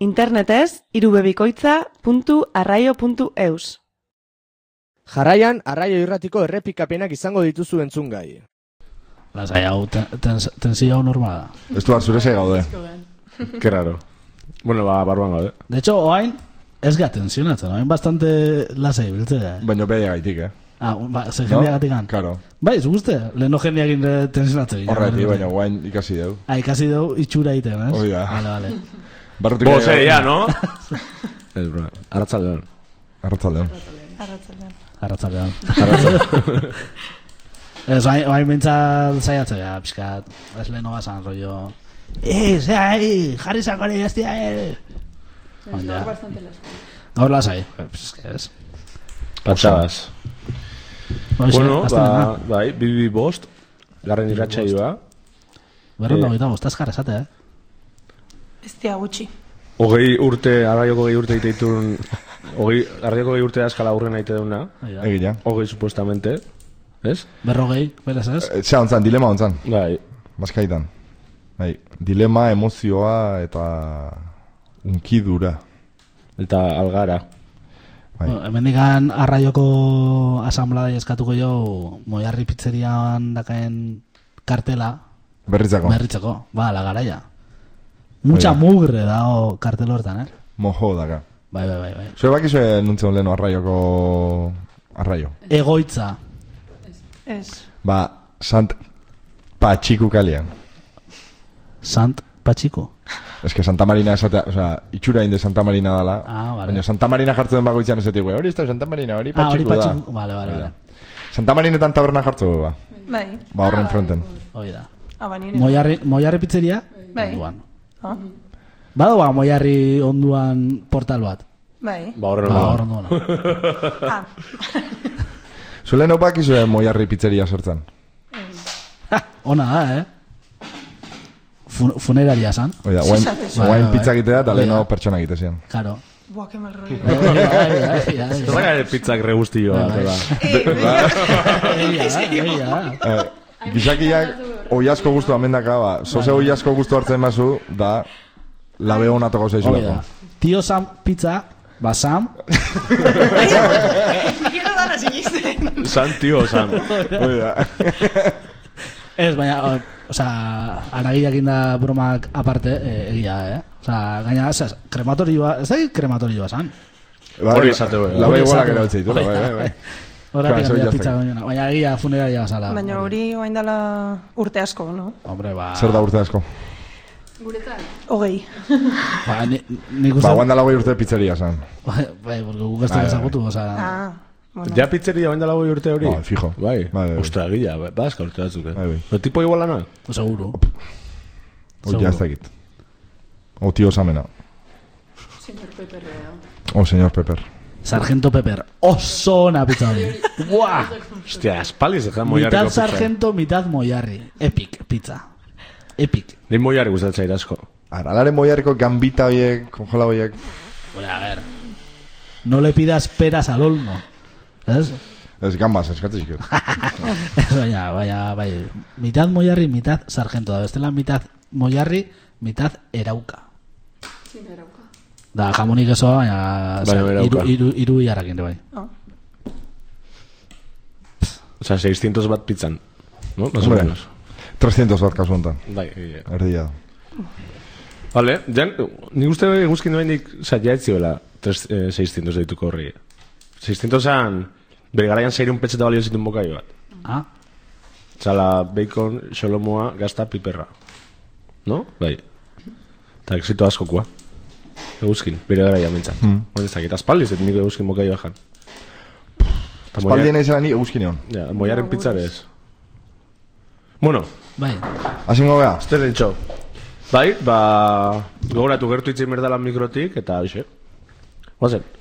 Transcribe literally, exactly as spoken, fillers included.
Internetez irubebikoitza puntu arraio puntu eus. Jarraian, Arraio Irratiko errepikapenak izango dituzu entzungai. Lasai hau, tensio hau normala. Ez du zure zei gaude. Qué raro. Bueno, ba, barruan gaude. De hecho, oain, ez ga tensionatzen, oain bastante lasai biltzea. Baina bedia gaitik, eh? Ah, ba, ze jendea gatikan. Claro. Bai, ez guzti, leheno jendea egin tensionatzen. Horreti, baina guain ikasi deu. Ah, ikasi deu itxura egiten, ez? Oida. Vale, vale. Bose, ya, no? Ez, bro. Arratzaldean. Arratzaldean. Arratzaldean. Arratzaldean. Arratzaldean. Ez, oain bintzat zaiatzea, pixkat, ez leheno basan, rollo... Eh, zea, eh, jarri zakori bestia, eh! Gaur lasai. Ez que ez. Patxabas. Bueno, ba, bai, bibi bost, garren irratxaioa. Berron dago eta bostaz jarrezate, eh? Ez dia gutxi. Hogei urte, arraioko gehi urte iteitun, hogei, arraioko gehi urte askala aurren aite deuna. Egia. Hogei, supuestamente. Ez? Berrogei, beraz ez? Zea ontzan, dilema ontzan. Bai. Baskaitan. Bai, dilema, emozioa eta unkidura. Eta algara. Bai. Bueno, hemen digan arraioko asamblea eskatuko jo Moiarri pizzerian dakaen kartela Berritzako. Berritzako, ba, la garaia. Mucha mugre dao kartel hortan, eh? Mojo daka. Bai, bai, bai, bai. Zue bakizue nuntzen leheno arraioko arraio. Egoitza. Ez. Ba, Sant Patxiku kalean. Sant Patxiku? Ez que Santa Marina esatea, o sea, itxura inde Santa Marina dala. Ah, vale. Baina Santa Marina jartzen den bagoitzan ezetik, hori ez da Santa Marina, hori Ah, hori Patxiku da. Patxiku, vale, vale, vale. Santa Marinetan taberna jartzen du, ba. Bai. Ba, horren fronten. Hoi da. Abanire. Moiarri, Moiarri pizzeria? Bai. Onduan. Ah. Bado ba, Moiarri onduan portal bat? Bai. Ba, horren Ba, onduan. horren onduan. Ah. Zule no bakizue Moiarri pizzeria sortzen? Ona da, eh? Fun funeraria san. Oida, guain, guain pizza egitea eta leheno pertsona egite zian. Claro. Buah, que mal rollo. Ez da gara pizzak regustioa. Gizakiak oi asko guztu amendaka, ba. Zoze oi asko guztu hartzen bazu, da labe honatoko zaizulako. Tio Sam pizza, ba Sam. Quiero dar así izten. San, tio, San. Oida. Ez, baina, o sea, aragiak inda bromak aparte, eh, egia, eh? O sea, gaina, esas, krematorioa, ez da krematorioa san. Hori esateu, eh? Labe igualak erautze ditu, bai, bai, bai. Horretik handia pizza gainona, baina egia funeraria basala. Baina hori oain dala urte asko, no? Hombre, ba... Zer da urte asko? Guretan? Hogei. Ba, nik uste... Ba, guan dala hogei urte pizzeria zan. Bai, bai, guk ez dut ezagutu, o sea... Ah, bueno. Ja pizzeria bain dala goi urte hori? Ba, fijo. Bai, bai. Ostra, gila, bazka urte batzuk, eh? Bai, bai. Lo tipo igual lana? Seguro. O ya está egit. O tío Samena. Señor Pepper. O señor Pepper. Sargento Pepper. Oso ona pizza hori. Buah! Hostia, espaliz dejan Moiarriko pizza. Mitad Sargento, mitad Moiarri. Epic pizza. Epic. Ni Moiarri gustatzen zait asko. Aralaren Moiarriko gambita horiek, konjola horiek. Bueno, a ver. No le pidas peras al olmo. ¿Sabes? Ez gambas, eskatzen zikio. Baina, baina, bai. Mitad Moiarri, mitad Sargento. Da bestela mitad Moiarri, mitad Erauka. Sin Erauka. Da, jamonik esoa, baina... Baina iru, iru, iru iarrakin, bai. Oh. O sea, seiscientos bat pizzan. ¿No? Más o menos. trescientos bat kasu honetan. Bai, iya. Erdia. Vale, jan, nik uste guzkin duen nik, oza, jaetzioela seiscientos deituko horri. seiscientos an, bere garaian seirun petxeta balio zitun bokai bat. Ah? Zala, bacon, xolomoa, gazta, piperra. No? Bai. Eta exito askokua. Eguzkin, bere garaia mentzat. Hmm. Baina ez dakit, aspaldiz, nik eguzkin bokai bajan. Aspaldien izan ni eguzkin egon. Ja, Moiarren pizzarez. Bueno. Bai. Azingo beha. Zer dintxo. Bai, ba... Gogoratu gertu itzin berdala mikrotik, eta hoxe. Guazen.